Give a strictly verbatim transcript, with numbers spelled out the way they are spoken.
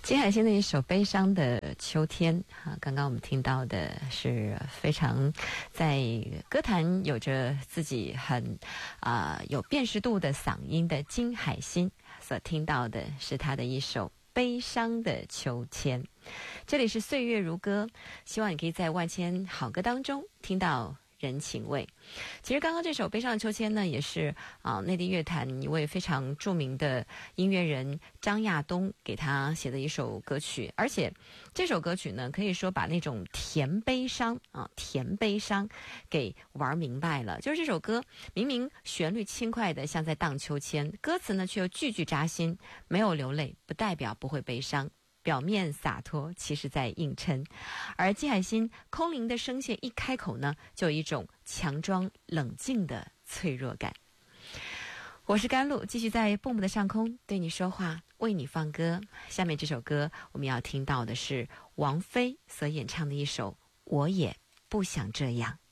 金海心的一首《悲伤的秋天》啊，刚刚我们听到的是非常在歌坛有着自己很啊、呃、有辨识度的嗓音的金海心所听到的是他的一首《悲伤的秋天》。这里是岁月如歌，希望你可以在万千好歌当中听到人情味。其实刚刚这首《悲伤的秋天》呢，也是啊、呃、内地乐坛一位非常著名的音乐人张亚东给他写的一首歌曲，而且这首歌曲呢，可以说把那种甜悲伤啊甜悲伤给玩明白了。就是这首歌明明旋律轻快的像在荡秋千，歌词呢却又句句扎心，没有流泪不代表不会悲伤，表面洒脱，其实在硬撑。而金海心空灵的声线一开口呢，就有一种强装冷静的脆弱感。我是甘露，继续在蹦蹦的上空对你说话，为你放歌。下面这首歌我们要听到的是王菲所演唱的一首《我也不想这样》。